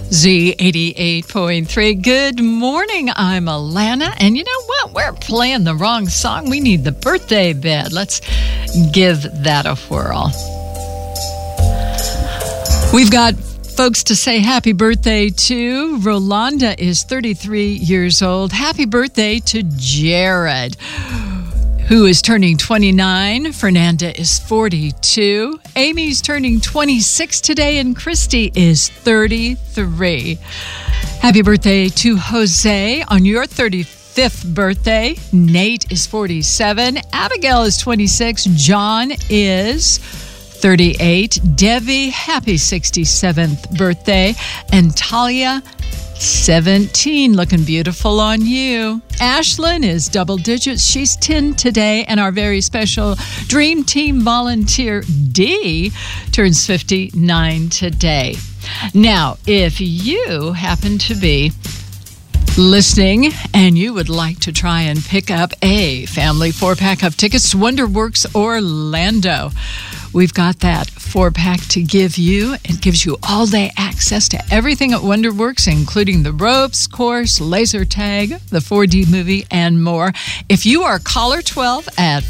Z88.3. Good morning. I'm Alana. And you know what? We're playing the wrong song. We need the birthday bed. Let's give that a whirl. We've got folks to say happy birthday to. Rolanda is 33 years old. Happy birthday to Jared, who is turning 29. Fernanda is 42. Amy's turning 26 today, and Christy is 33. Happy birthday to Jose on your 35th birthday. Nate is 47. Abigail is 26. John is 38. Debbie, happy 67th birthday. And Talia, 17, looking beautiful on you. Ashlyn is double digits. She's 10 today. And our very special Dream Team volunteer, Dee, turns 59 today. Now, if you happen to be listening and you would like to try and pick up a family 4-pack of tickets to WonderWorks Orlando, we've got that 4-pack to give you. It gives you all-day access to everything at WonderWorks, including the ropes course, laser tag, the 4D movie, and more. If you are caller 12 at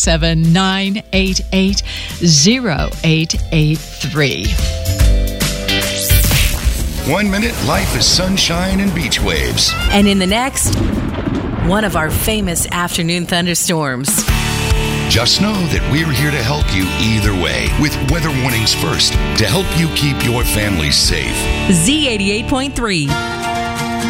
407-988-0883. 1 minute, life is sunshine and beach waves. And in the next, one of our famous afternoon thunderstorms. Just know that we're here to help you either way with weather warnings first to help you keep your family safe. Z88.3.